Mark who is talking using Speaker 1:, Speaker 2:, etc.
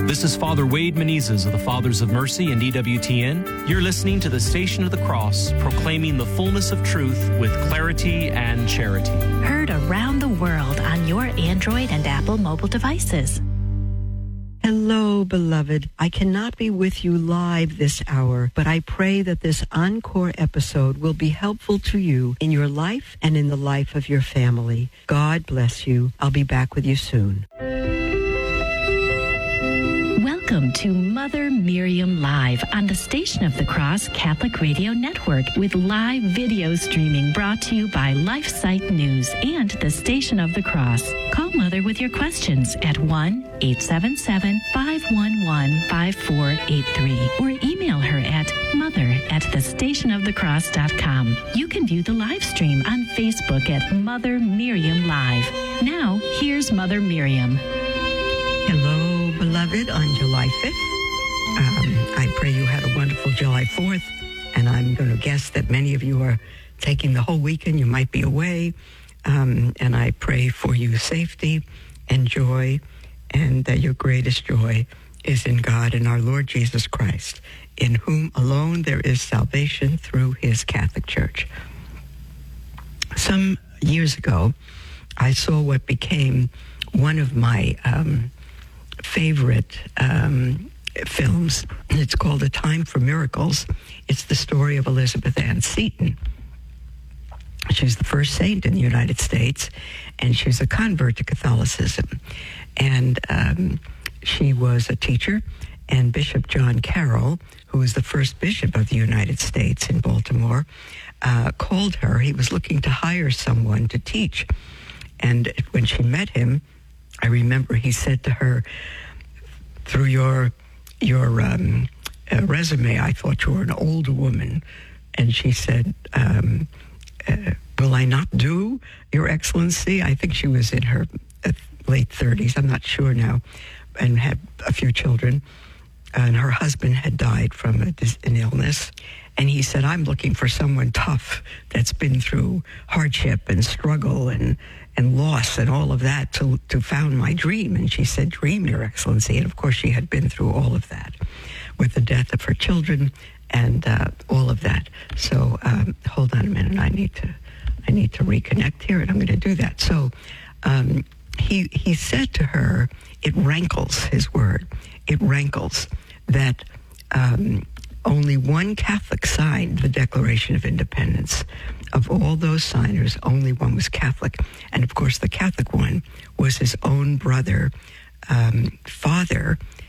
Speaker 1: This is Father Wade Menezes of the Fathers of Mercy and EWTN. You're listening to the Station of the Cross, proclaiming the fullness of truth with clarity and charity.
Speaker 2: Heard around the world on your Android and Apple mobile devices.
Speaker 3: Hello, beloved. I cannot be with you live this hour, but I pray that this encore episode will be helpful to you in your life and in the life of your family. God bless you. I'll be back with you soon.
Speaker 2: Welcome to Mother Miriam Live on the Station of the Cross Catholic Radio Network with live video streaming brought to you by LifeSite News and the Station of the Cross. Call Mother with your questions at 1-877-511-5483 or email her at mother@thestationofthecross.com. You can view the live stream on Facebook at Mother Miriam Live. Now, here's Mother Miriam.
Speaker 3: Hello, beloved, on July 5th. I pray you had a wonderful July 4th, and I'm going to guess that many of you are taking the whole weekend. You might be away, and I pray for you safety and joy, and that your greatest joy is in God and our Lord Jesus Christ, in whom alone there is salvation through his Catholic Church. Some years ago, I saw what became one of my favorite films. It's called A Time for Miracles. It's the story of Elizabeth Ann Seton. She's the first saint in the United States, and she's a convert to Catholicism. And she was a teacher, and Bishop John Carroll, who was the first bishop of the United States in Baltimore, called her. He was looking to hire someone to teach. And when she met him, I remember he said to her, through your resume, I thought you were an older woman. And she said, will I not do, Your Excellency? I think she was in her late 30s, I'm not sure now, and had a few children. And her husband had died from an illness. And he said, I'm looking for someone tough that's been through hardship and struggle and loss and all of that to found my dream. And she said, dream, Your Excellency. And of course, she had been through all of that with the death of her children and all of that. So hold on a minute. I need to reconnect here, and I'm going to do that. So he said to her, it rankles, his word, it rankles that only one Catholic signed the Declaration of Independence. Of all those signers, only one was Catholic. And of course, the Catholic one was his own brother, father,